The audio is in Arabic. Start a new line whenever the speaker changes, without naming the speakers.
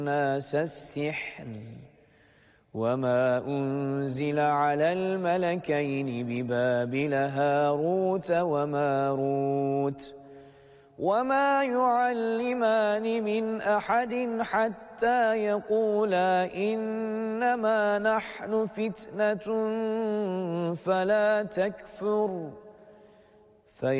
الناس السحر وما أنزل على الملكين ببابل هاروت وماروت وما يعلمان من أحد حتى يقولا إنما نحن فتنة فلا تكفر